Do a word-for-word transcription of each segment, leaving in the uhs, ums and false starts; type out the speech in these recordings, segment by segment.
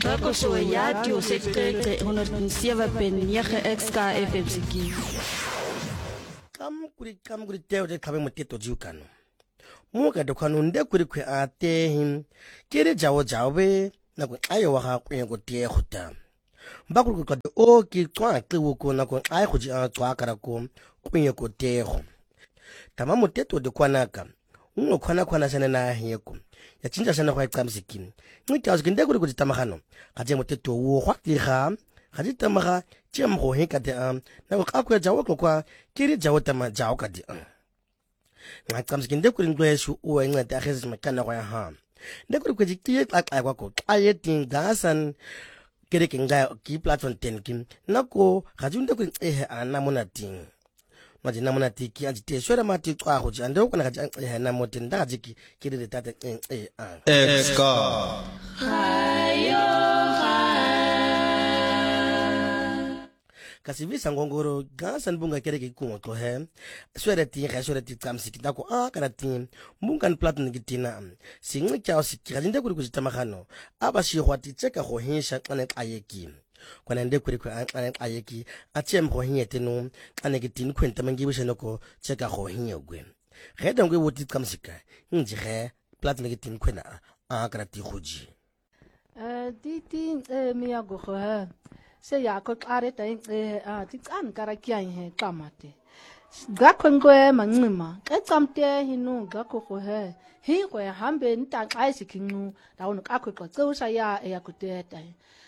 Gako so ya dio sekte honderdzeven punt negen X K F M Siki. Kam kuri kam kuri teo de kabe moteto jiukano. Muka do kanu nde kuri kwe ate him. Kere jawo jawe na kwe ayo waka kwenye kote khuta. Mbakuru kwa de o ki kwa kliwu ko na kwe ayo kuji a twa karako kwenye kote khu. Tama moteto de kwanaka. Ungo kwana kwana sana na hiyeko. Ya chinja sana kwa ikamsiki. Ngi kazo kinde kuri kujitama khano. Kaje moteto wo kwa liha. Kaje tamaha chem ho he kate am. Na kwa kwa jawo kwa kiri jawo tama jawo kadi am. Nga kamsiki kinde kuri ngwe shu uwe nga te akhezi makana kwa ya ha. Nde kuri kujik tiye klak ay kwa ko. Aye ting gasan kiri kinga ki platform ten kim. Nako kaje nde kuri ehe anamona ting. Maji namuna tiki ajite shwera mati kwa hoji ande ko nakaji eh na mote ndaji ki kiri tata eh eh ah exka Hayo kasivisa ngongoro gansan bunga kere ki kumo to he shwera ti ga shwera ti kamsiki dako ah kana ti bunga plat ngitina singi chao sikira nde kuri kujitama khano aba shi hwati cheka ho hinsha kana ayeki kwana nde kuri kwa ayeki achem ho hinyete no ane kitin kwenta mangi bishenoko cheka ho hinyogwe reda ngwe woti kamsika nji he plat ngitin kwena a karati khuji eh titi eh miyago kho ha se ya ko qare ta eh a ti kan karakian he kamate gakho ngwe mancima qecamte hinu gakho kho he hi go hambe nta xa isikincu dawuno kakho xoxusha ya yakuteta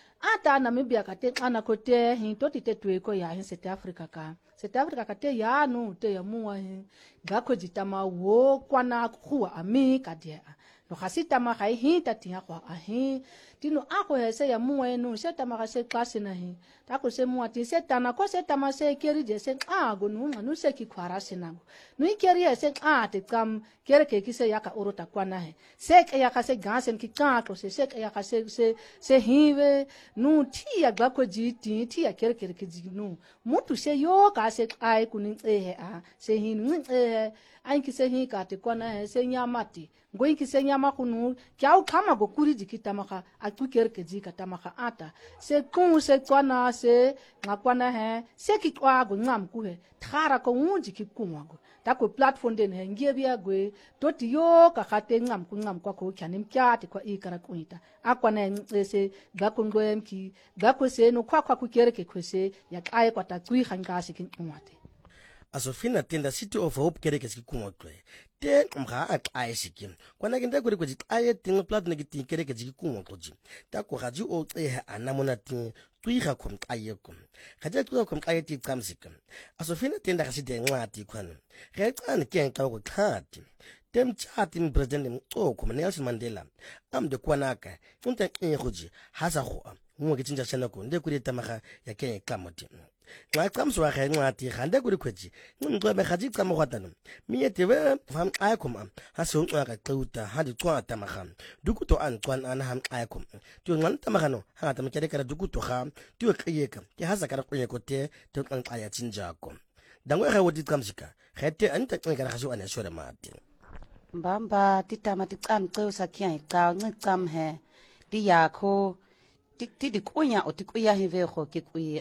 ata Namibia kate kana kote hinto titetwe ko ya hin South Africa ka South Africa kate ya no te ya muwa hin gakho jitama wo kwana khuwa ami kadia no khasita ma khai hin tatia kwa ahi tino ako hese ya muwa no seta ma se class na hin ta ko se muwa ti seta na ko seta ma se keri je se a go no no se ki kwara sinago no ikeri se a te kam kere ke ki se ya ka orota kwana he se ke ya ka se gansen ki ka ko se se ke ya ka se se se hive no ti ya gakho jiti ti ya kere kere ki no mutu se yo ka se ai kunin eh a se hin eh ai ki se hin ka te kwana he se nyamati ngoi ki se nyama kunu kya u kama go kuri jikita maka akukere ke jika tamaka ata se kun se kwana se ngakwana he se ki kwa go ngam ku he thara ko unji ki kunwa go ta ko platform den he ngiebia gwe toti yo ka khate ngam ku ngam kwa ko kyanim kyati kwa ikara kunita akwana se gakungwe mki gakwe se no kwa kwa kukere ke kwese ya kai kwa ta kwi khangasi kin kunwate asofina tenda City of Hope kere ke sikumo twe te mga a ai sikim kwana kinde kuri kuri aye ting plat negiti kere ke sikumo toji ta ko gaji o tse anamona tin tuiga kom aye kom gaji tuiga kom aye ti kamsika asofina tenda ga side ngati kwana ge tsane ke nka ko khati tem chati mi president mxoko Nelson Mandela amde kwanaka unta ke goji hasa go mo ke tsinja sana ko nde kuri tamaga ya ke kamoti nga kamso wa ga ngati gande kuri khweji ngqwe be gaji kamo gwatano mi tebe fam aikom ha so ngqa ka xuta ha di xwata magam dukuto an xwan an ham aikom tu ngan tamagano ha ta mkere kara dukuto ga tu qiyeka ke hasa kara qye ko te to kan qaya tsinjako dangwe ga wodi kamsika gete anta qengara ga so ana shore mati mbamba titama tiqamqe usakhiya iqa ncam he di yakho tik ti dikunya o tikuya hivego ke kuya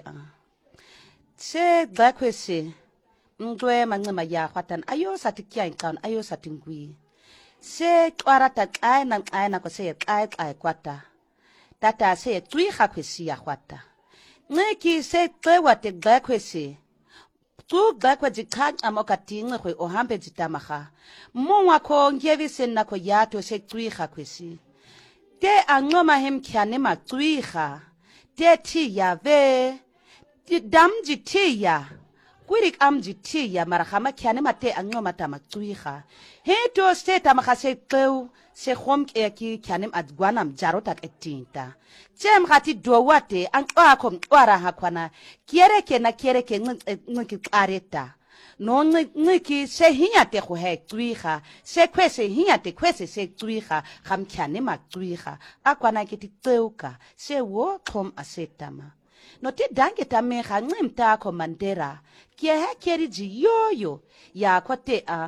se bakwese mntwe mancima ya kwatan ayo satikya inqan ayo satingwi se xwara ta xa na xa na ko se xa xa kwata tata se twi kha kwesi ya kwata ngeki se xewa te bakwese tu bakwa jikha amoka tinga kwe ohambe jitamaha mungwa ko ngevise nako yato se twi kha kwesi te angoma hem kyane ma twi kha te ti ya ve ti damji tiya kwirik amji tiya marahama kyane mate angoma tama tsuiha heto seta makase qew se khomke ki kyane adgwanam jarota etinta chem khati dowate anqa khom qwara hakwana kiereke na kiereke nki qareta no nki se hinyate kho he tsuiha se kwese hinyate kwese se tsuiha kham kyane ma tsuiha akwana kiti qewka se wo khom asetama no ti dange tame khangim ta ko Mandela ke ha keri ji yoyo ya kwate a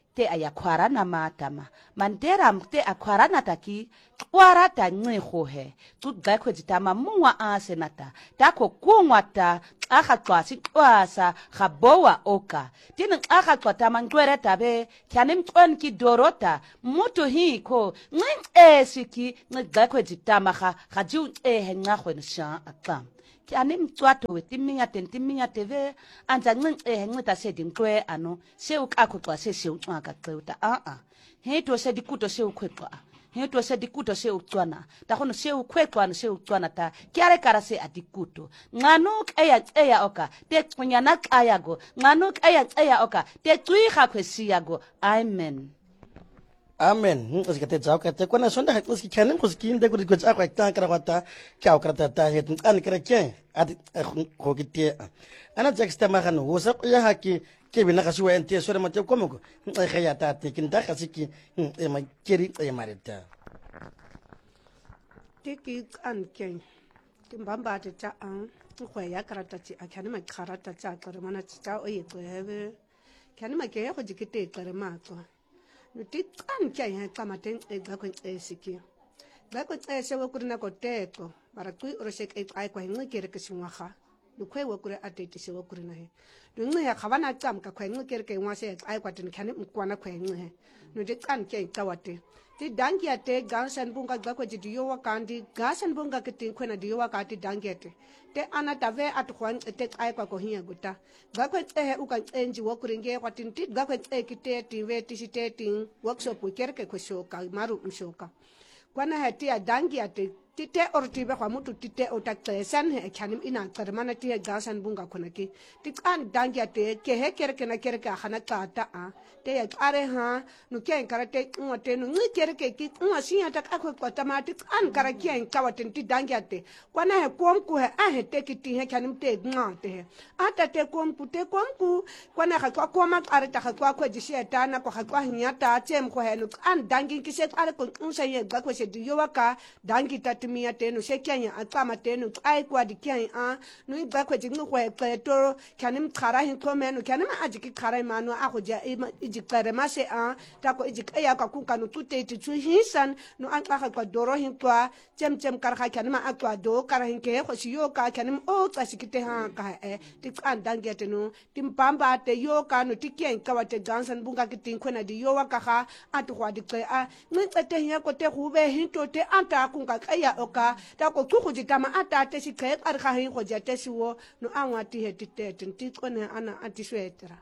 te ayakwarana matama mandera te akwarana taki twara ta nxigo he tudgakho ditama mungwa asenata takho kungwata akha twasi twasa khabowa oka tin akha twata mangwere tabe kyanim twan ki dorota mutu hiko nxesiki ngakho ditama kha khaju ehe ngakho nsha akam kyane mtswato wetiminya tentiminya teve anza ncince ncita sedinqwe ano sewukakho xa sesewucwaka xewuta a a heto sedikuto sewukhweqa heto sedikuto sewucwana takhono sewukhweqwana sewucwana ta kyare kara se adikuto ngano eya eya oka texunyana xayago ngano eya eya oka texuiga khwesiyago amen amen ngizikate dzauka te kona sonda hakisi kyane ngizikinde kuti kwetsa kwa tankara kwata kya ukrata ta het nqani kreke ati khokite ana jaxta magano hosa ya haki ke bina ga siwa ente sore mate komoko ngege ya ta te kinda ga siki e ma keri e mareta tiki anken timbamba ta an khwe ya karata ti akhane ma karata ta kare mana ta oye khebe khane ma ke go dikite kare ma twa nuti kan kya ya kamaten e ga kwen e siki ga ko tse se wo kurina ko teko bara ku ro se ke ai kwa ngi kere ke sinwaga nukhwe wo kure atete se wo kurina he ngi ya khabana tsam ka khwe ngi kere ke ngwa se ai kwa tin khane mkwana khwe ngi he nuti kan kya tawate ti dangi ate gansan bunga ga ko jidiyo wa kandi gasan bunga ke tin khwena diyo wa ka ti dangi ate te ana tave at khwan te ai kwa ko hiya guta ga ko e u ka enji wo kuringe kwa tin ti ga ko e ki te ti ve ti si te tin workshop kere ke ko shoka maru mshoka kwana hati ya dangi ate tite ortibe kwa mutu tite otaktesan he khanim ina karmana ti gasan bunga khonaki ti kan dangi ate ke he kere ke na kere ka khana ta a te ya are ha no ke karate ngote no ngi kere ke ki ngasi ata ka ko tamati kan kara ki en kawaten ti dangi ate kwana he kom ku he a he te ki ti he khanim te ngate he ata te kom ku te kom ku kwana ka ko koma are ta ka ko jisi eta na ko ka ko nyata chem ko he no kan dangi ki se are ko unsa ye ga ko se di yowaka dangi ta mia tenu shekyanya atama tenu ai kwa dikyan a no iba kwa jingu kwa kleto kanim khara hin komenu kanim ajiki khara manu a khoja ijikare mase a tako ijikaya ka kuka no tute titu hinsan no an ka kwa doro hin kwa chem chem kar kha kanim a kwa do kar hin ke kho siyo ka kanim o tsasikite ha ka e tik an dangete no timpamba te yo ka no tikyen ka wate gansan bunga kitin khona di yo wa ka kha atu kwa dikle a ngitsete hin ko te khube hin to te anta kunga kaya oka ta ko ku jitama ata te si khe ar kha hin ko jate siwo no anwati he tite tinti kone ana anti swetra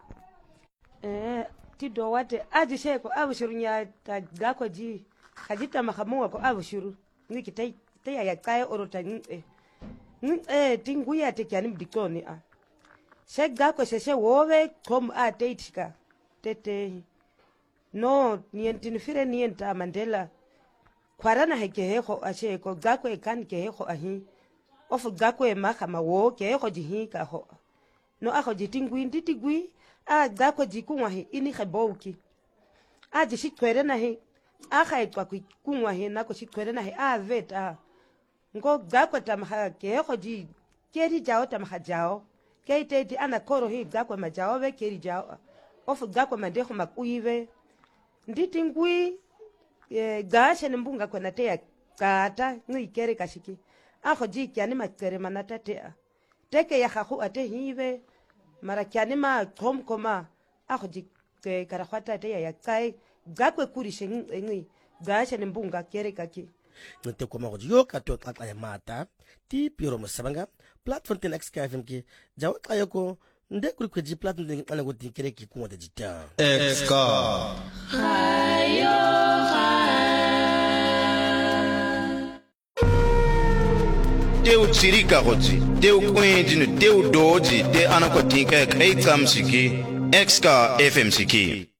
eh ti do wate aji she ko abushuru nya ta ga ko ji khajita makhamu ko abushuru ni kitai te ya kai orota ni eh ni eh tinguya te kyani bdikoni a she ga ko she she wowe kom a te tika tete no nientini fire nienta Mandela kwarana heke heko ashe ko gako e kan ke heko ahi ofu gako e makama wo ke heko jihi ka ho no aho jitingwi nditigwi a gako jikunwa he ini khebouki a jishi kwerena he a kha etwa kunwa he nako shi kwerena he a veta ngo gako tamha ke heko ji keri jao tamha jao ke tete ana koro he gako majao ve keri jao ofu gako mandeho makuive nditingwi e gashe mbunga kona te kata ngi kere kashiki akho ji kyani makere manata te teke ya khahu ate hive mara kyani ma kom koma akho ji ke karakhata te ya kai gakwe kurishe ngi gashe mbunga kere kaki nte koma go yo ka to tata ya mata ti piro mosabanga platform ten X K F M ki jawo kayoko nde kuri kweji platform ten ala go tinkere ki kuwa de jita X K Hayo Teu tsirika gotsi, teu kwenjinu, teu doji, te anakotinka ek eitam siki, X K F M siki.